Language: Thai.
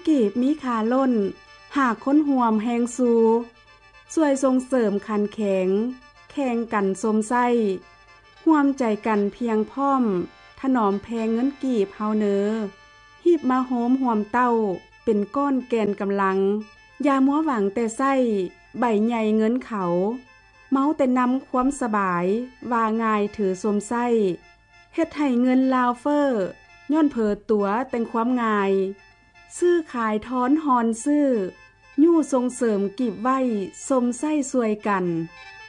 กีบมีค่าล้นหากค้นห่วมแหงสูช่วยส่งเสริมคันแข็งแข่งกันสมไส้ร่วมใจกันเพียงพร้อมถนอมแพงเงินกีบเฮาเนอหีบมาโหมห่วมเต้าเป็นก้อนแกนกำลังอย่ามัวหวังแต่ไส้ใบใหญ่เงินเขาเมาแต่นำความสบายว่าง่ายถือสมไส้เฮ็ดให้เงินลาวเฟอร์ย้อนเผอตัวแต่งความง่ายซื้อขายท้อนฮอนซื้อยู่ส่งเสริมกีบไว้สมไส้สวยกัน